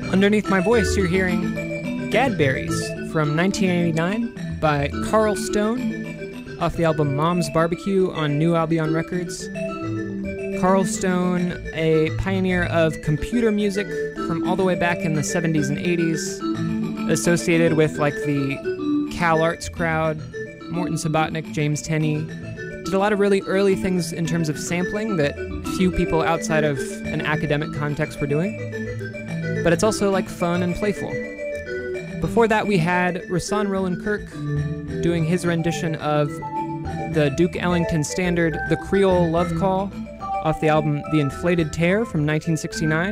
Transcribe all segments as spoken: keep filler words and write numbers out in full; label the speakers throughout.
Speaker 1: Underneath my voice, you're hearing Gadberries from nineteen eighty-nine by Carl Stone off the album Mom's Barbecue on New Albion Records. Carl Stone, a pioneer of computer music from all the way back in the seventies and eighties, associated with like the Cal Arts crowd, Morton Subotnick, James Tenney. Did a lot of really early things in terms of sampling that few people outside of an academic context were doing. But it's also like fun and playful. Before that, we had Rahsaan Roland Kirk doing his rendition of the Duke Ellington standard The Creole Love Call off the album The Inflated Tear from nineteen sixty-nine.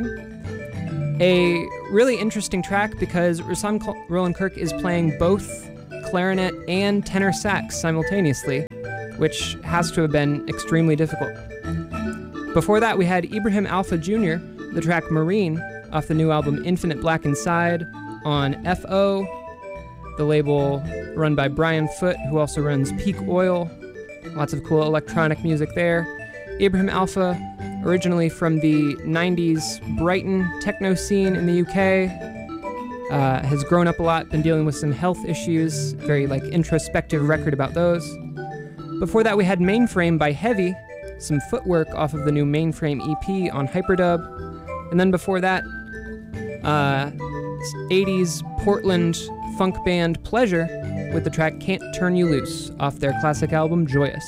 Speaker 1: A really interesting track because Rahsaan Roland Kirk is playing both clarinet and tenor sax simultaneously, which has to have been extremely difficult. Before that, we had Ibrahim Alpha Junior, the track Marine, off the new album Infinite Black Inside on F O, the label run by Brian Foote, who also runs Peak Oil. Lots of cool electronic music there. Ibrahim Alpha, originally from the nineties Brighton techno scene in the U K, uh, has grown up a lot, been dealing with some health issues, very like introspective record about those. Before that, we had Mainframe by Heavy, some footwork off of the new Mainframe E P on Hyperdub. And then before that, uh, eighties Portland funk band Pleasure with the track Can't Turn You Loose off their classic album Joyous.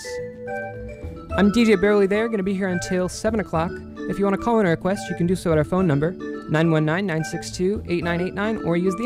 Speaker 1: I'm D J Barely There, going to be here until seven o'clock. If you want to call in a request, you can do so at our phone number, nine one nine, nine six two, eight nine eight nine, or use the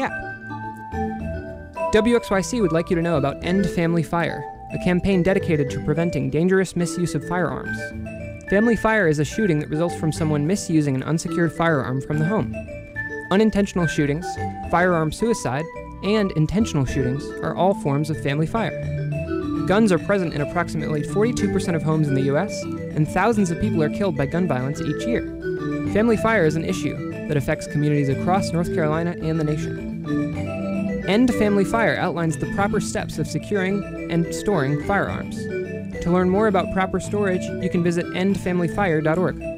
Speaker 1: app. W X Y C would like you to know about End Family Fire, a campaign dedicated to preventing dangerous misuse of firearms. Family fire is a shooting that results from someone misusing an unsecured firearm from the home. Unintentional shootings, firearm suicide, and intentional shootings are all forms of family fire. Guns are present in approximately forty-two percent of homes in the U S, and thousands of people are killed by gun violence each year. Family fire is an issue that affects communities across North Carolina and the nation. End Family Fire outlines the proper steps of securing and storing firearms. To learn more about proper storage, you can visit end family fire dot org.